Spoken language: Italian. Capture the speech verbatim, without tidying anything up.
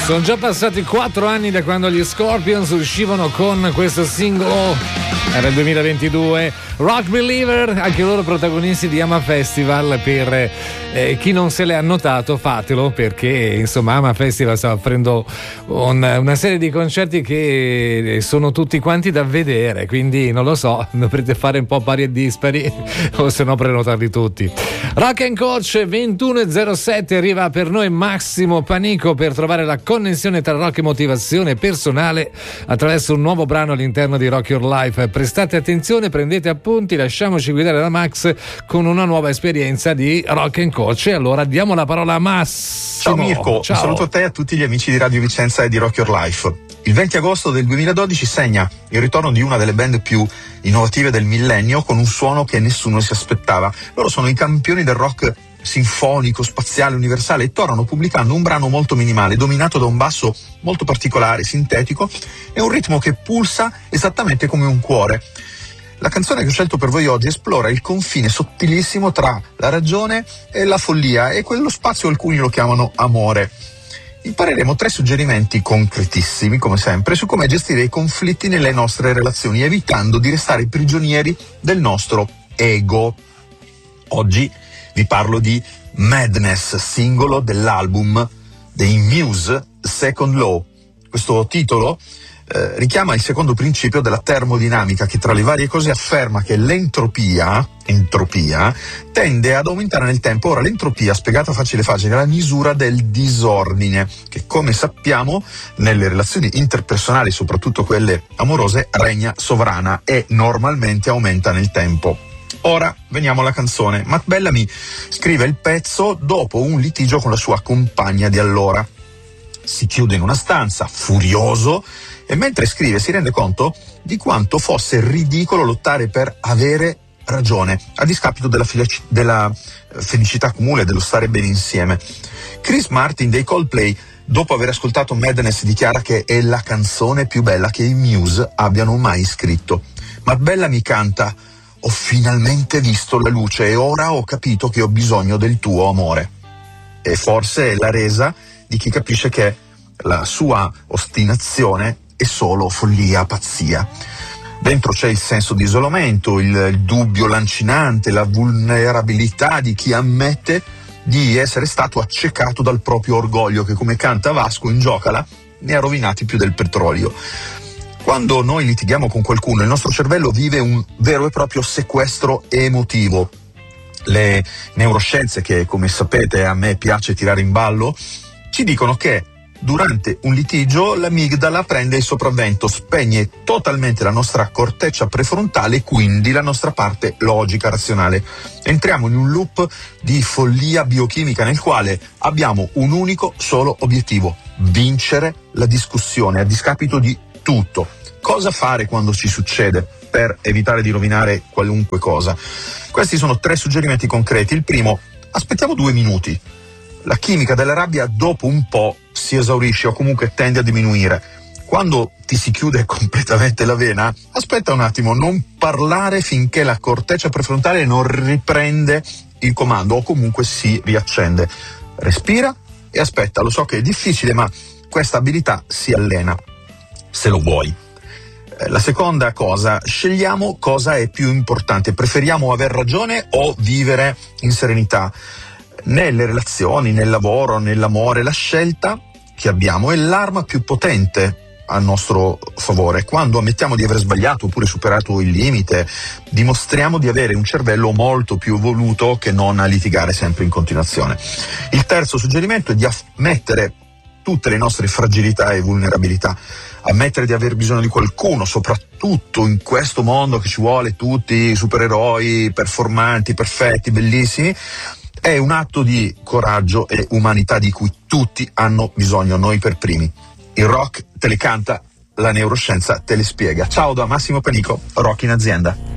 Sono già passati quattro anni da quando gli Scorpions uscivano con questo singolo, era il duemilaventidue, Rock Believer, anche loro protagonisti di Ama Festival. Per eh, chi non se l'è annotato, fatelo, perché insomma Ama Festival sta offrendo un, una serie di concerti che sono tutti quanti da vedere, quindi non lo so, dovrete fare un po' pari e dispari o se no prenotarli tutti. Rock and Coach ventuno e zero sette, arriva per noi Massimo Panico per trovare la connessione tra rock e motivazione personale attraverso un nuovo brano all'interno di Rock Your Life. Prestate attenzione, prendete appunti, lasciamoci guidare da Max con una nuova esperienza di Rock and Coach. E allora diamo la parola a Massimo. Ciao Mirko, ciao. Un saluto a te e a tutti gli amici di Radio Vicenza e di Rock Your Life. Il venti agosto del duemiladodici segna il ritorno di una delle band più innovative del millennio, con un suono che nessuno si aspettava. Loro sono i campioni del rock sinfonico, spaziale, universale, e tornano pubblicando un brano molto minimale, dominato da un basso molto particolare, sintetico, e un ritmo che pulsa esattamente come un cuore. La canzone che ho scelto per voi oggi esplora il confine sottilissimo tra la ragione e la follia, e quello spazio alcuni lo chiamano amore. Impareremo tre suggerimenti concretissimi, come sempre, su come gestire i conflitti nelle nostre relazioni, evitando di restare prigionieri del nostro ego. Oggi vi parlo di Madness, singolo dell'album dei Muse, Second Law. Questo titolo eh, richiama il secondo principio della termodinamica, che tra le varie cose afferma che l'entropia, entropia, tende ad aumentare nel tempo. Ora, l'entropia, spiegata facile facile, è la misura del disordine, che come sappiamo nelle relazioni interpersonali, soprattutto quelle amorose, regna sovrana e normalmente aumenta nel tempo. Ora veniamo alla canzone. Matt Bellamy scrive il pezzo dopo un litigio con la sua compagna di allora. Si chiude in una stanza, furioso, e mentre scrive si rende conto di quanto fosse ridicolo lottare per avere ragione, a discapito della, felici- della felicità comune, dello stare bene insieme. Chris Martin dei Coldplay, dopo aver ascoltato Madness, dichiara che è la canzone più bella che i Muse abbiano mai scritto. Matt Bellamy canta: ho finalmente visto la luce e ora ho capito che ho bisogno del tuo amore. E forse è la resa di chi capisce che la sua ostinazione è solo follia, pazzia. Dentro c'è il senso di isolamento, il, il dubbio lancinante, la vulnerabilità di chi ammette di essere stato accecato dal proprio orgoglio, che, come canta Vasco in Giocala, ne ha rovinati più del petrolio. Quando noi litighiamo con qualcuno, il nostro cervello vive un vero e proprio sequestro emotivo. Le neuroscienze, che come sapete a me piace tirare in ballo, ci dicono che durante un litigio l'amigdala prende il sopravvento, spegne totalmente la nostra corteccia prefrontale e quindi la nostra parte logica, razionale. Entriamo in un loop di follia biochimica nel quale abbiamo un unico solo obiettivo: vincere la discussione a discapito di tutto. Cosa fare quando ci succede per evitare di rovinare qualunque cosa? Questi sono tre suggerimenti concreti. Il primo: aspettiamo due minuti. La chimica della rabbia dopo un po' si esaurisce o comunque tende a diminuire. Quando ti si chiude completamente la vena, aspetta un attimo, non parlare finché la corteccia prefrontale non riprende il comando o comunque si riaccende. Respira e aspetta. Lo so che è difficile, ma questa abilità si allena, se lo vuoi. La seconda cosa: scegliamo cosa è più importante. Preferiamo aver ragione o vivere in serenità? Nelle relazioni, nel lavoro, nell'amore, la scelta che abbiamo è l'arma più potente a nostro favore. Quando ammettiamo di aver sbagliato oppure superato il limite, dimostriamo di avere un cervello molto più evoluto che non a litigare sempre in continuazione. Il terzo suggerimento è di ammettere tutte le nostre fragilità e vulnerabilità. Ammettere di aver bisogno di qualcuno, soprattutto in questo mondo che ci vuole tutti supereroi performanti, perfetti, bellissimi, è un atto di coraggio e umanità di cui tutti hanno bisogno, noi per primi. Il rock te le canta, la neuroscienza te le spiega. Ciao da Massimo Panico, Rock in Azienda.